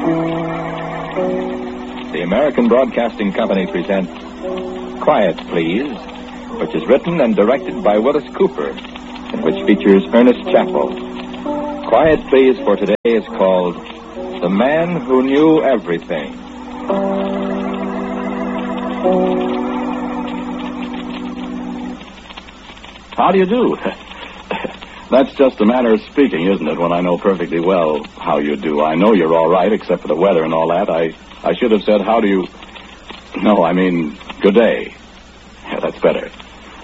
The American Broadcasting Company presents Quiet, Please, which is written and directed by Willis Cooper, and which features Ernest Chappell. Quiet, Please for today is called The Man Who Knew Everything. How do you do? That's just a manner of speaking, isn't it, when I know perfectly well how you do. I know you're all right, except for the weather and all that. I should have said, how do you... No, I mean, good day. Yeah, that's better.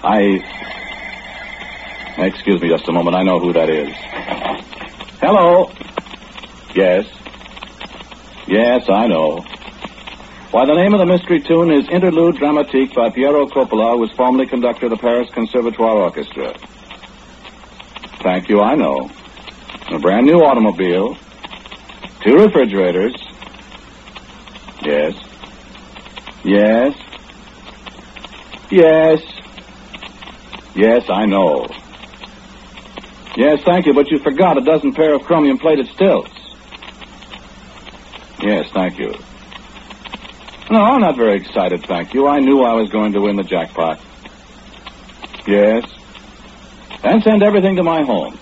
Excuse me just a moment. I know who that is. Hello? Yes. Yes, I know. Why, the name of the mystery tune is Interlude Dramatique by Piero Coppola, who was formerly conductor of the Paris Conservatoire Orchestra. Thank you, I know. A brand new automobile. 2 refrigerators. Yes. Yes. Yes. Yes, I know. Yes, thank you, but you forgot a dozen pair of chromium-plated stilts. Yes, thank you. No, I'm not very excited, thank you. I knew I was going to win the jackpot. Yes. And send everything to my home.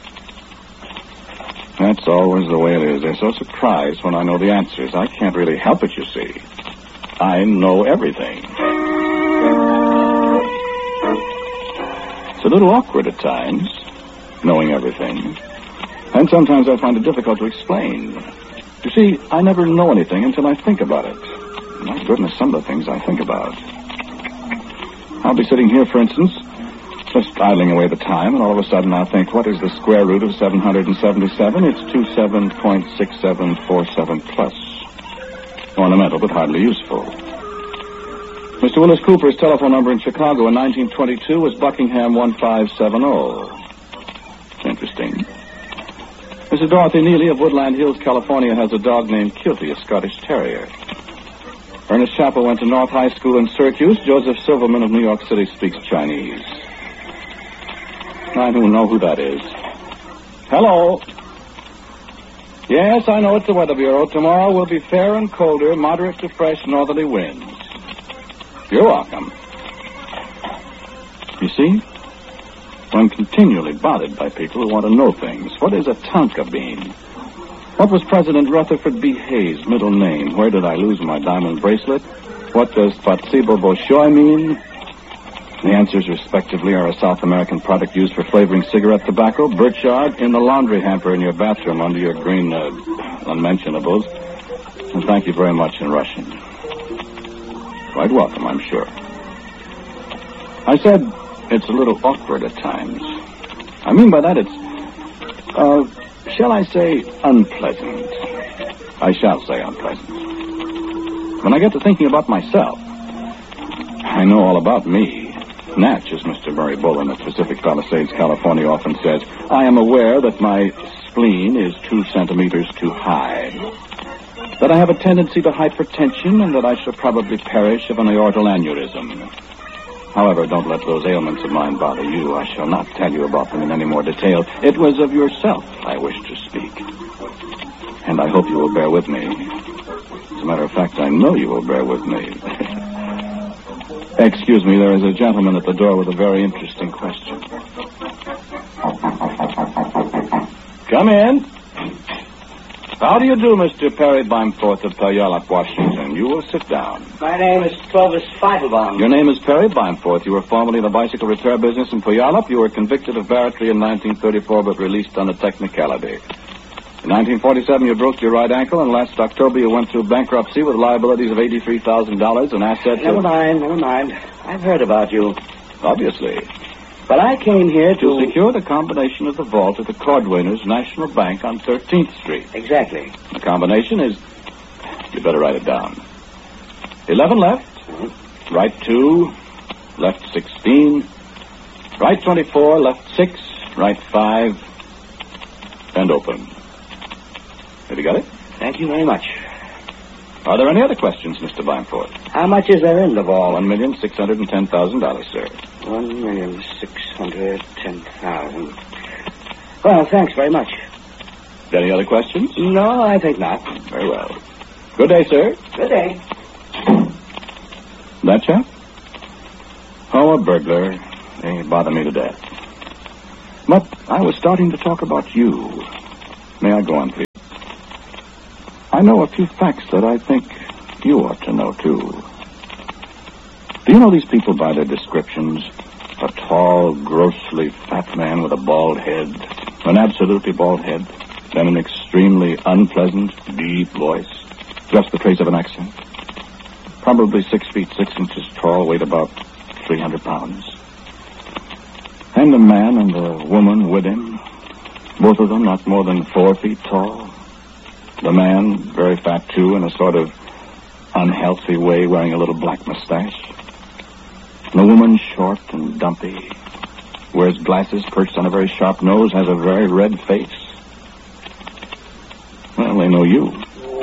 That's always the way it is. They're so surprised when I know the answers. I can't really help it, you see. I know everything. It's a little awkward at times, knowing everything. And sometimes I find it difficult to explain. You see, I never know anything until I think about it. My goodness, some of the things I think about. I'll be sitting here, for instance, just idling away the time, and all of a sudden I'll think, what is the square root of 777? It's 27.6747 plus. Ornamental, but hardly useful. Mr. Willis Cooper's telephone number in Chicago in 1922 was Buckingham 1570. Interesting. Mrs. Dorothy Neely of Woodland Hills, California, has a dog named Kilty, a Scottish Terrier. Ernest Chappell went to North High School in Syracuse. Joseph Silverman of New York City speaks Chinese. I don't know who that is. Hello. Yes, I know it's the Weather Bureau. Tomorrow will be fair and colder, moderate to fresh northerly winds. You're welcome. You see, I'm continually bothered by people who want to know things. What is a tonka bean? What was President Rutherford B. Hayes' middle name? Where did I lose my diamond bracelet? What does Placebo Bolshoi mean? The answers, respectively, are a South American product used for flavoring cigarette tobacco, birchard, in the laundry hamper in your bathroom under your green unmentionables. And thank you very much in Russian. Quite welcome, I'm sure. I said it's a little awkward at times. I mean by that it's, shall I say unpleasant? I shall say unpleasant. When I get to thinking about myself, I know all about me. Natch, as Mr. Murray Bullen at Pacific Palisades, California, often says, I am aware that my spleen is 2 centimeters too high, that I have a tendency to hypertension, and that I shall probably perish of an aortal aneurysm. However, don't let those ailments of mine bother you. I shall not tell you about them in any more detail. It was of yourself I wish to speak, and I hope you will bear with me. As a matter of fact, I know you will bear with me. Excuse me, there is a gentleman at the door with a very interesting question. Come in. How do you do, Mr. Perry Bimforth of Puyallup, Washington? You will sit down. My name is Clovis Feitelbaum. Your name is Perry Bimforth. You were formerly in the bicycle repair business in Puyallup. You were convicted of battery in 1934, but released on a technicality. In 1947, you broke your right ankle, and last October you went through bankruptcy with liabilities of $83,000 and assets Never mind. I've heard about you. Obviously. But I came here To secure the combination of the vault at the Cordwainers National Bank on 13th Street. Exactly. The combination is... You better write it down. 11 left, right 2, left 16, right 24, left 6, right 5, and open. Have you got it? Thank you very much. Are there any other questions, Mr. Bimforth? How much is there in the vault? $1,610,000, sir. $1,610,000. Well, thanks very much. Any other questions? No, I think not. Very well. Good day, sir. Good day. That chap? Oh, a burglar. They bother me to death. But I was starting to talk about you. May I go on, please? I know a few facts that I think you ought to know, too. Do you know these people by their descriptions? A tall, grossly fat man with a bald head. An absolutely bald head. Then an extremely unpleasant, deep voice. Just the trace of an accent. Probably 6 feet 6 inches tall, weighed about 300 pounds. And a man and a woman with him. Both of them not more than 4 feet tall. The man, very fat too, in a sort of unhealthy way, wearing a little black mustache. The woman, short and dumpy, wears glasses perched on a very sharp nose, has a very red face. Well, they know you.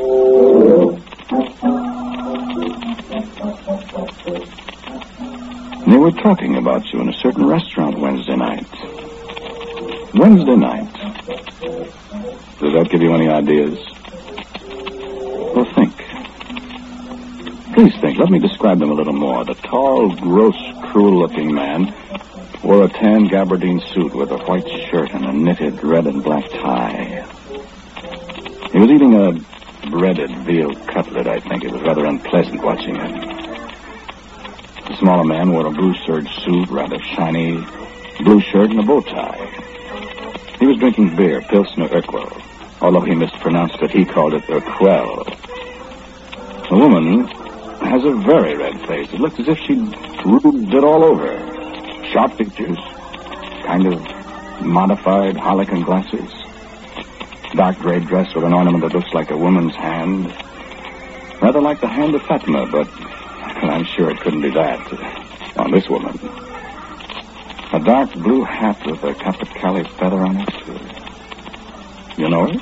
They were talking about you in a certain restaurant Wednesday night. Wednesday night. Does that give you any ideas? Well, think. Please think. Let me describe them a little more. The tall, gross, cruel-looking man wore a tan gabardine suit with a white shirt and a knitted red and black tie. He was eating a breaded veal cutlet, I think. It was rather unpleasant watching him. The smaller man wore a blue serge suit, rather shiny, blue shirt and a bow tie. He was drinking beer, Pilsner Urquell. Although he mispronounced it, he called it Urquell. The woman has a very red face. It looked as if she'd rubbed it all over. Sharp features, kind of modified harlequin glasses, dark gray dress with an ornament that looks like a woman's hand. Rather like the hand of Fatima, but I'm sure it couldn't be that on this woman. A dark blue hat with a capercaillie feather on it. You know her?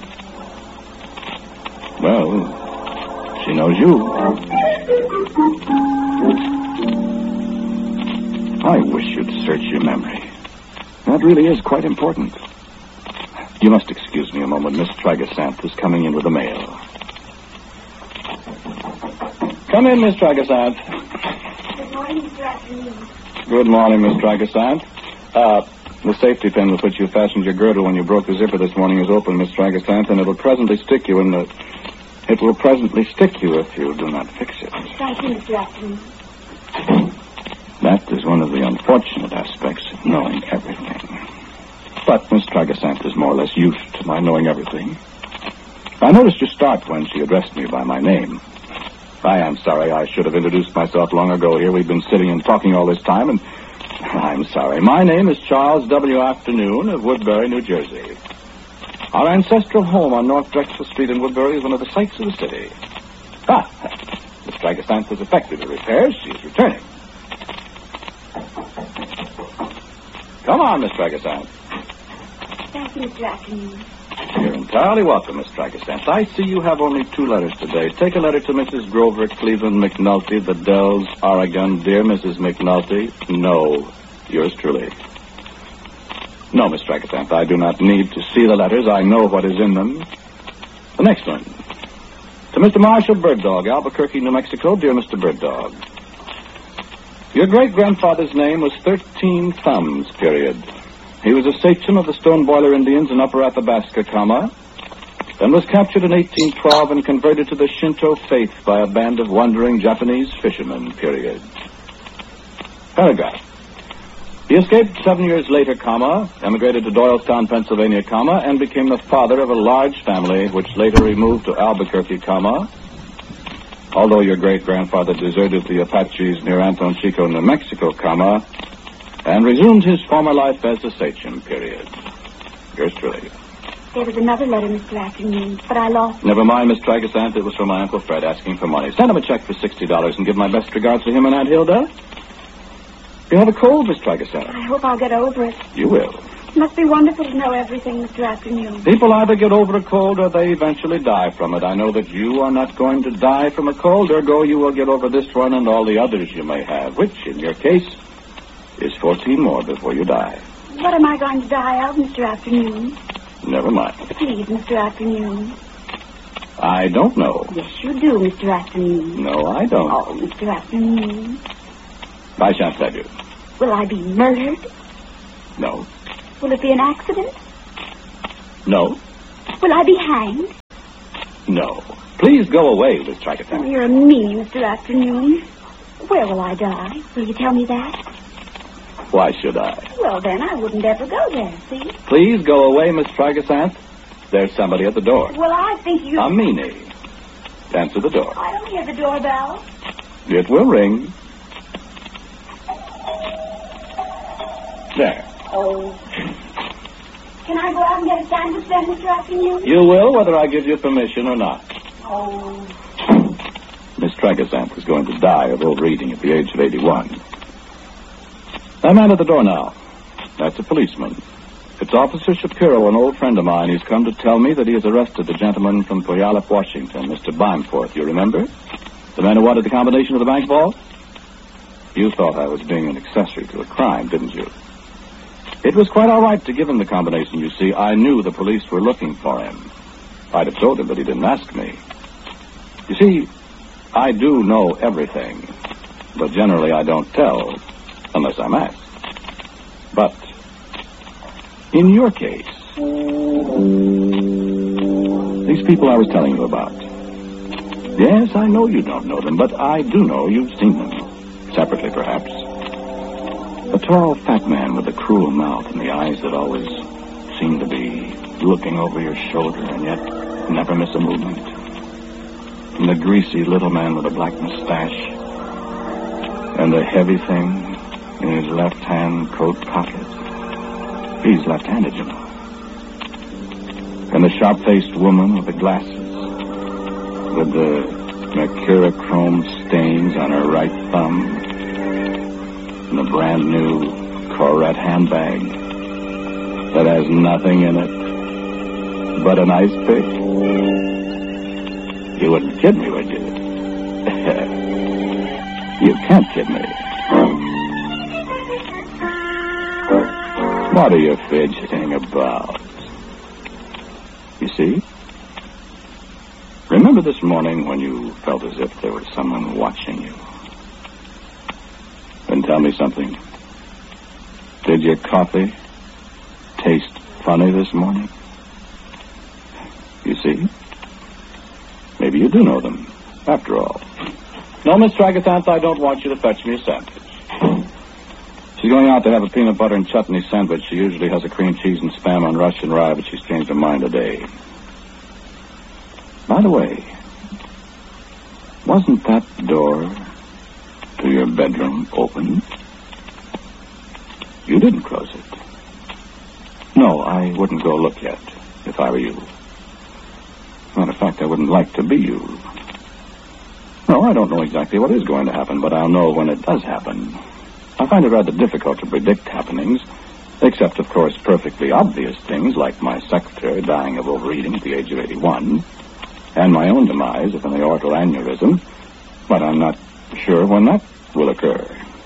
Well, she knows you. I wish you'd search your memory. That really is quite important. You must excuse me a moment. Miss Tragasant is coming in with the mail. Come in, Miss Tragasant. Good morning, Mr. Afternoon. Good morning, Miss Tragasant. The safety pin with which you fastened your girdle when you broke the zipper this morning is open, Miss Tragasant, and it will presently stick you if you do not fix it. Thank you, Mr. Afternoon. That is one of the unfortunate aspects of knowing everything. But Miss Tragasant is more or less used to my knowing everything. I noticed your start when she addressed me by my name. I am sorry. I should have introduced myself long ago here. We've been sitting and talking all this time, and I'm sorry. My name is Charles W. Afternoon of Woodbury, New Jersey. Our ancestral home on North Drexel Street in Woodbury is one of the sights of the city. Miss Tragasant has effected the repairs. She is returning. Come on, Miss Tragasant. Thank you, Mr. Afternoon. You're entirely welcome, Miss Tragasant. I see you have only 2 letters today. Take a letter to Mrs. Grover Cleveland McNulty, The Dells, Oregon. Dear Mrs. McNulty, no. Yours truly. No, Miss Tragasant, I do not need to see the letters. I know what is in them. The next one. To Mr. Marshall Birddog, Albuquerque, New Mexico. Dear Mr. Birddog, your great-grandfather's name was 13 Thumbs, period. He was a sachem of the Stone Boiler Indians in Upper Athabasca, then was captured in 1812 and converted to the Shinto faith by a band of wandering Japanese fishermen, period. Paragraph. He escaped 7 years later, emigrated to Doylestown, Pennsylvania, and became the father of a large family, which later removed to Albuquerque, although your great-grandfather deserted the Apaches near Anton Chico, New Mexico, and resumed his former life as a sachem, period. Yours truly. There was another letter, Mr. Afternoon, but I lost it. Never mind, Miss Tragasant. It was from my Uncle Fred asking for money. Send him a check for $60 and give my best regards to him and Aunt Hilda. You have a cold, Miss Tragasant. I hope I'll get over it. You will. It must be wonderful to know everything, Mr. Afternoon. People either get over a cold or they eventually die from it. I know that you are not going to die from a cold, ergo you will get over this one and all the others you may have, which, in your case, is 14 more before you die. What am I going to die of, Mr. Afternoon? Never mind. Please, Mr. Afternoon. I don't know. Yes, you do, Mr. Afternoon. No, I don't. Oh, Mr. Afternoon. I shan't tell you. Will I be murdered? No. Will it be an accident? No. Will I be hanged? No. Please go away, Miss Oh, Tragathant. you're a mean Mr. Afternoon. Where will I die? Will you tell me that? Why should I? Well, then, I wouldn't ever go there, see? Please go away, Miss Tragathant. There's somebody at the door. Well, I think you... A meanie. Answer the door. I don't hear the doorbell. It will ring. There. Oh. Can I go out and get a sandwich then, Mr. Afternoon? You will, whether I give you permission or not. Oh. Miss Tragathant is going to die of overeating at the age of 81. That man at the door now. That's a policeman. It's Officer Shapiro, an old friend of mine. He's come to tell me that he has arrested the gentleman from Puyallup, Washington, Mr. Bimforth. You remember? The man who wanted the combination of the bank vault? You thought I was being an accessory to a crime, didn't you? It was quite all right to give him the combination, you see. I knew the police were looking for him. I'd have told him, but he didn't ask me. You see, I do know everything, but generally I don't tell unless I'm asked. But in your case, these people I was telling you about, yes, I know you don't know them, but I do know you've seen them, separately perhaps. A tall, fat man with a cruel mouth and the eyes that always seem to be looking over your shoulder and yet never miss a movement. And the greasy little man with a black mustache and a heavy thing in his left-hand coat pocket. He's left-handed, you know. And the sharp-faced woman with the glasses, with the mercurochrome stains on her right thumb, and a brand-new Corette handbag that has nothing in it but an ice pick. You wouldn't kid me, would you? You can't kid me. What are you fidgeting about? You see? Remember this morning when you felt as if there was someone watching you? Then tell me something. Did your coffee taste funny this morning? You see? Maybe you do know them, after all. No, Miss Tragathant, I don't want you to fetch me a sandwich. She's going out to have a peanut butter and chutney sandwich. She usually has a cream cheese and spam on Russian rye, but she's changed her mind today. By the way, wasn't that door to your bedroom open? You didn't close it. No, I wouldn't go look yet, if I were you. Matter of fact, I wouldn't like to be you. No, I don't know exactly what is going to happen, but I'll know when it does happen. I find it rather difficult to predict happenings, except, of course, perfectly obvious things like my secretary dying of overeating at the age of 81, and my own demise of an aortal aneurysm, but I'm not sure when that will occur.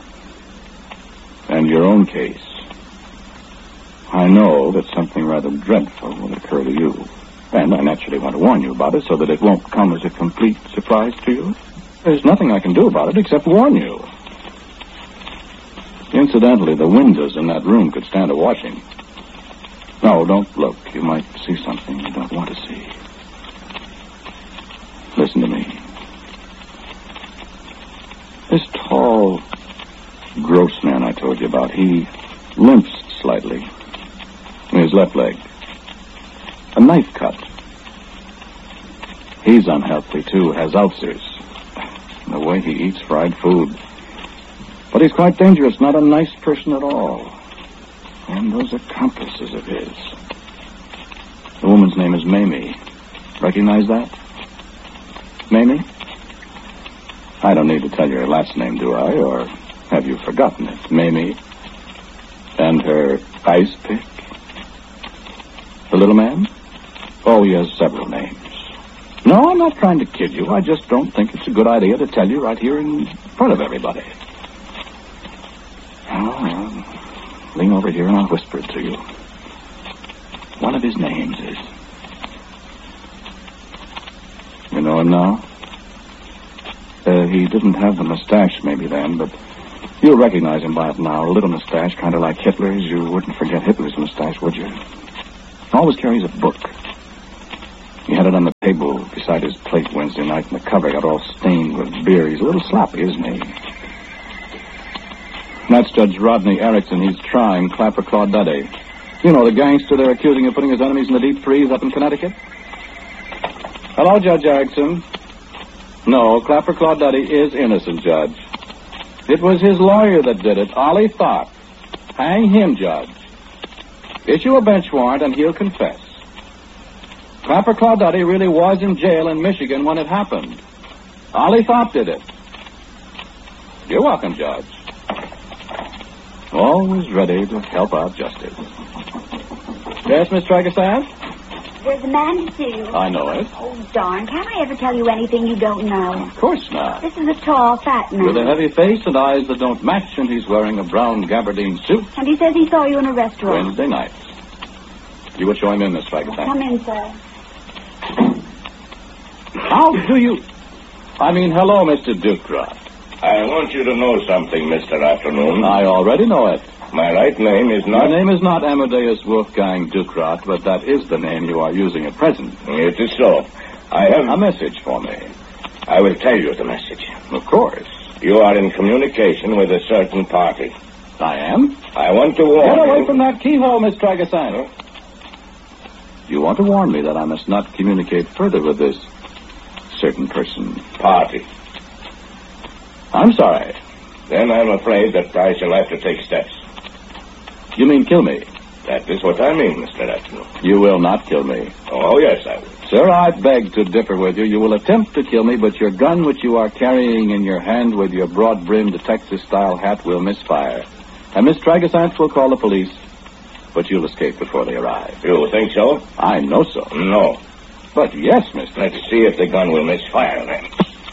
And your own case. I know that something rather dreadful will occur to you, and I naturally want to warn you about it so that it won't come as a complete surprise to you. There's nothing I can do about it except warn you. Incidentally, the windows in that room could stand a washing. No, don't look. You might see something you don't want to see. Listen to me. This tall, gross man I told you about, he limps slightly in his left leg. A knife cut. He's unhealthy, too, has ulcers. The way he eats fried food. But he's quite dangerous, not a nice person at all. And those accomplices of his. The woman's name is Mamie. Recognize that? Mamie? I don't need to tell you her last name, do I? Or have you forgotten it? Mamie. And her ice pick? The little man? Oh, he has several names. No, I'm not trying to kid you. I just don't think it's a good idea to tell you right here in front of everybody. Well, lean over here and I'll whisper it to you. one of his names is. You know him now? He didn't have the mustache maybe then, but you'll recognize him by it now. A little mustache, kind of like Hitler's. You wouldn't forget Hitler's mustache, would you? Always carries a book. He had it on the table beside his plate Wednesday night, and the cover got all stained with beer. He's a little sloppy, isn't he? That's Judge Rodney Erickson. He's trying Clapper Claudette. You know, the gangster they're accusing of putting his enemies in the deep freeze up in Connecticut? Hello, Judge Erickson. No, Clapper Claudette is innocent, Judge. It was his lawyer that did it, Ollie Tharp. Hang him, Judge. Issue a bench warrant and he'll confess. Clapper Claudette really was in jail in Michigan when it happened. Ollie Tharp did it. You're welcome, Judge. Always ready to help out justice. Yes, Miss Tragasant? There's a man to see you. I know it. Oh, darn. Can't I ever tell you anything you don't know? Of course not. This is a tall, fat man. With a heavy face and eyes that don't match, and he's wearing a brown gabardine suit. And he says he saw you in a restaurant. Wednesday night. You would show him in, Miss Tragasant. Come in, sir. How do you... hello, Mr. Ducroft. I want you to know something, Mr. Afternoon. I already know it. My right name is not... Your name is not Amadeus Wolfgang Ducroft, but that is the name you are using at present. It is so. I have... A message for me. I will tell you the message. Of course. You are in communication with a certain party. I am? I want to warn you... Get away from that keyhole, Miss Tragasant. You want to warn me that I must not communicate further with this certain person. Party. I'm sorry. Then I'm afraid that I shall have to take steps. You mean kill me? That is what I mean, Mr. Afternoon. You will not kill me. Oh, yes, I will. Sir, I beg to differ with you. You will attempt to kill me, but your gun, which you are carrying in your hand with your broad-brimmed Texas-style hat, will misfire. And Miss Tragasant will call the police, but you'll escape before they arrive. You think so? I know so. No. But yes, Mr. Let's see if the gun will misfire, then.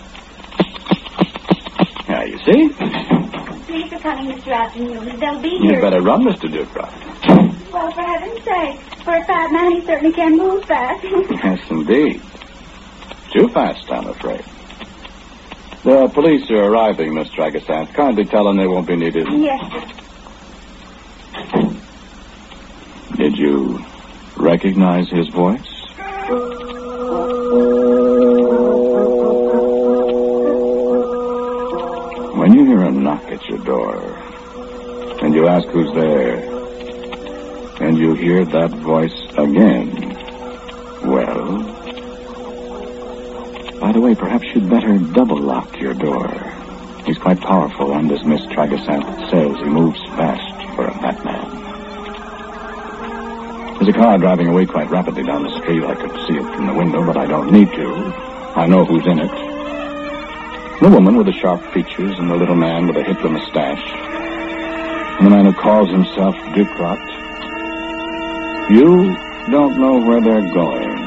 Now, you see? Thanks for coming, Mr. Afternoon. They'll be You'd here. better run, Mr. Ducroft. Well, for heaven's sake. For a fat man, he certainly can move fast. Yes, indeed. Too fast, I'm afraid. The police are arriving, Miss Tragasant. Kindly tell them they won't be needed. Yes, sir. Did you recognize his voice? When you hear a knock at your door, and you ask who's there, and you hear that voice again, well, by the way, perhaps you'd better double-lock your door. He's quite powerful, and as Miss Tragasant says, he moves fast for a fat man. There's a car driving away quite rapidly down the street. I could see it from the window, but I don't need to. I know who's in it. The woman with the sharp features and the little man with a Hitler mustache. And the man who calls himself Ducroft. You don't know where they're going.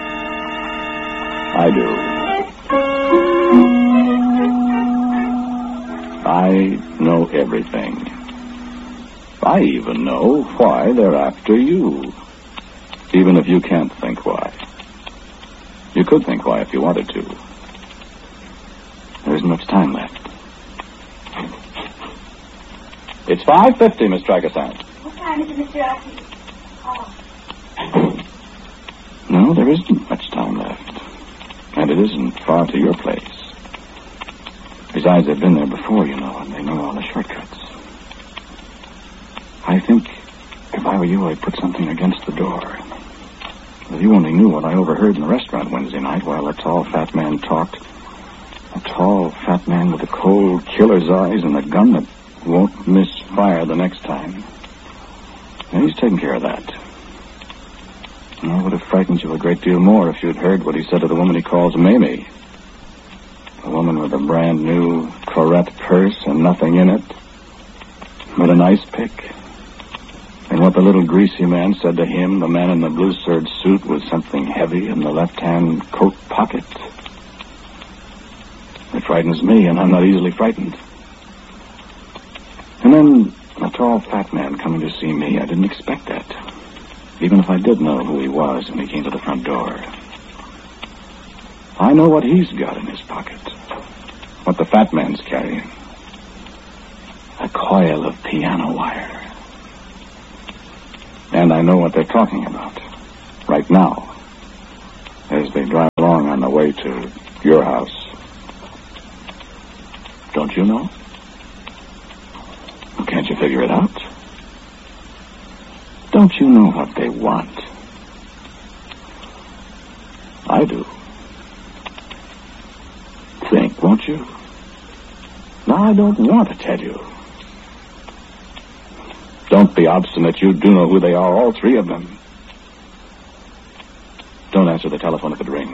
I do. I know everything. I even know why they're after you. Even if you can't think why. You could think why if you wanted to. There isn't much time left. It's 5:50, Miss Tragasant. What time is it, Mr. Afternoon? Oh. No, there isn't much time left. And it isn't far to your place. Besides, they've been there before, you know, and they know all the shortcuts. I think if I were you, I'd put something against the door. If you only knew what I overheard in the restaurant Wednesday night while a tall, fat man talked. A tall, fat man with a cold, killer's eyes and a gun that won't misfire the next time. And he's taking care of that. And it would have frightened you a great deal more if you'd heard what he said to the woman he calls Mamie. A woman with a brand new Corette purse and nothing in it. But an ice pick. And what the little greasy man said to him, the man in the blue serge suit, was something heavy in the left-hand coat pocket. It frightens me, and I'm not easily frightened. And then a tall, fat man coming to see me. I didn't expect that. Even if I did know who he was when he came to the front door. I know what he's got in his pocket. What the fat man's carrying. A coil of piano wire. And I know what they're talking about. Right now. As they drive along on the way to your house. Don't you know? Can't you figure it out? Don't you know what they want? I do. Think, won't you? No, I don't want to tell you. Don't be obstinate. You do know who they are, all three of them. Don't answer the telephone if it rings.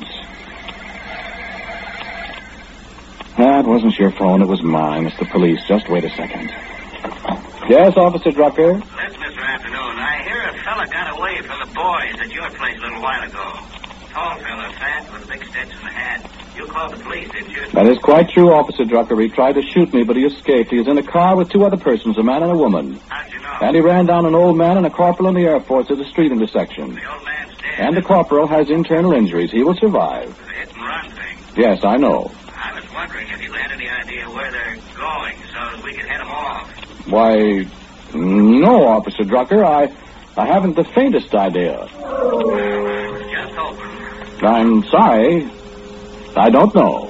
It wasn't your phone, it was mine. It's the police. Just wait a second. Yes, Officer Drucker? Listen, Mr. Afternoon, I hear a fella got away from the boys at your place a little while ago. Tall fella, fat, with a big Stetson hat. You called the police, didn't you? That is quite true, Officer Drucker. He tried to shoot me, but he escaped. He is in a car with two other persons, a man and a woman. How'd you know? And he ran down an old man and a corporal in the Air Force at a street intersection. The old man's dead. And the corporal has internal injuries. He will survive. The hit and run thing. Yes, I know. I was wondering if you had any idea where they're going so that we could head them off. Why, no, Officer Drucker. I haven't the faintest idea. Well, I was just hoping. I'm sorry. I don't know.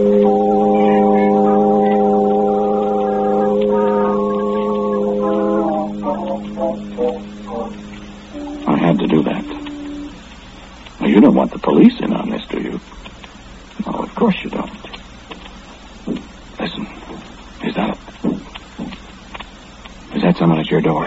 I had to do that. Well, you don't want the police in on this, do you? No, of course you don't. Listen. Is that someone at your door?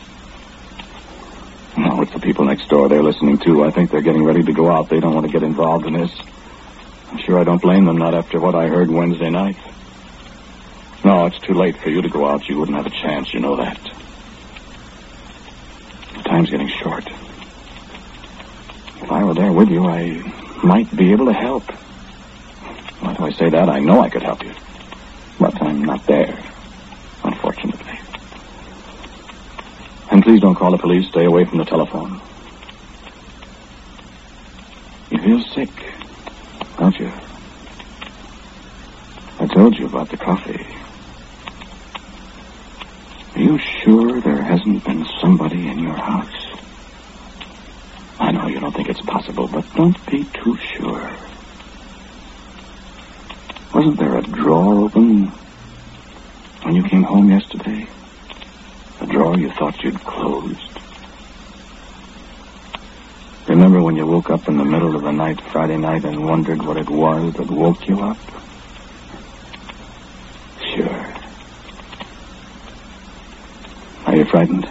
No, it's the people next door. They're listening, too. I think they're getting ready to go out. They don't want to get involved in this. I'm sure I don't blame them, not after what I heard Wednesday night. No, it's too late for you to go out. You wouldn't have a chance, you know that. The time's getting short. If I were there with you, I might be able to help. Why do I say that? I know I could help you. But I'm not there, unfortunately. And please don't call the police. Stay away from the telephone. You feel sick, don't you? I told you about the coffee. Are you sure there hasn't been somebody in your house? I know you don't think it's possible, but don't be too sure. Wasn't there a drawer open when you came home yesterday? A drawer you thought you'd closed. Remember when you woke up in the middle of the night, Friday night, and wondered what it was that woke you up? Sure. Are you frightened?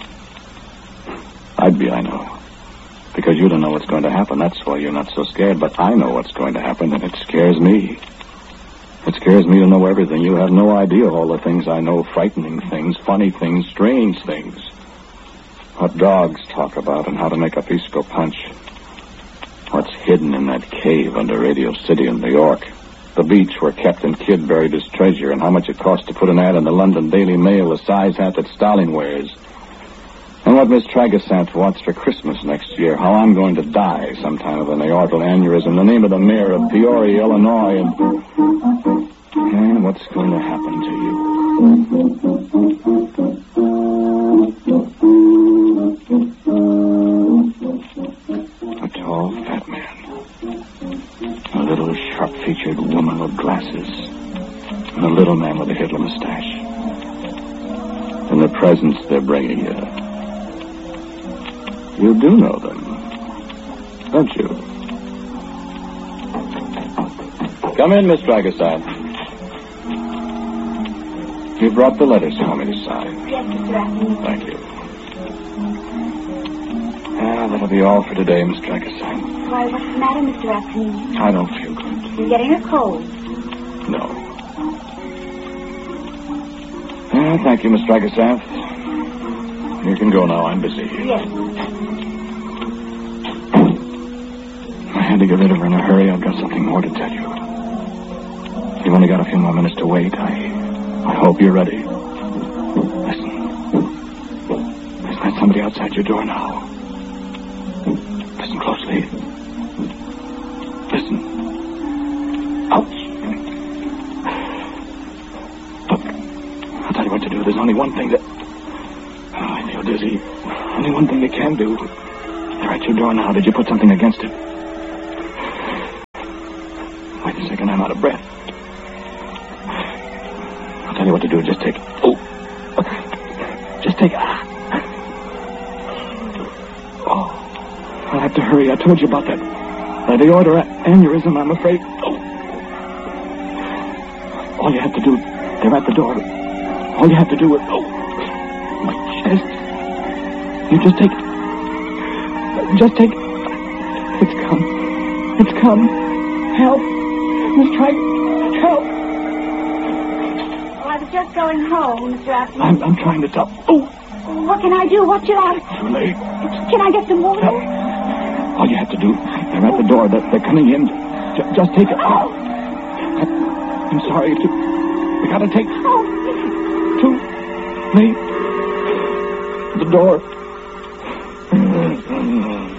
I'd be, I know. Because you don't know what's going to happen. That's why you're not so scared. But I know what's going to happen, and it scares me. It scares me to know everything. You have no idea of all the things I know. Frightening things, funny things, strange things. What dogs talk about and how to make a pisco punch. What's hidden in that cave under Radio City in New York. The beach where Captain Kidd buried his treasure and how much it cost to put an ad in the London Daily Mail, the size hat that Stalin wears. And what Miss Tragasant wants for Christmas next year. How I'm going to die sometime of an aortal aneurysm. The name of the mayor of Peoria, Illinois. And what's going to happen to you? A tall, fat man. A little sharp-featured woman with glasses. And a little man with a Hitler mustache. And the presents they're bringing you. You do know them, don't you? Come in, Miss Dragasad. You brought the letters for me to sign. Yes, Mr. Acton. Thank you. That'll be all for today, Miss Dragasad. Why, what's the matter, Mr. Acton? I don't feel good. You're getting a cold. No. Thank you, Miss Dragasad. You can go now. I'm busy. Yes. I had to get rid of her in a hurry. I've got something more to tell you. You've only got a few more minutes to wait. I hope you're ready. Listen. There's not somebody outside your door now. only one thing that... Oh, I feel dizzy. Only one thing you can do. They're at your door now. Did you put something against it? Wait a second, I'm out of breath. I'll tell you what to do. Just take... Oh. Just take... Oh. I'll have to hurry. I told you about that. The aorta aneurysm, I'm afraid. Oh. All you have to do... They're at the door. All you have to do is... Oh. My chest. You just take... Just take... It's come. It's come. Help. Miss Triton. Help. Oh, I was just going home, Mr. Atkinson. I'm trying to stop. Oh. What can I do? What should I... Too late. Can I get some water? No. All you have to do... They're at the door. They're coming in. Just take it. Oh. I'm sorry. We gotta take... Oh. Too late. The door.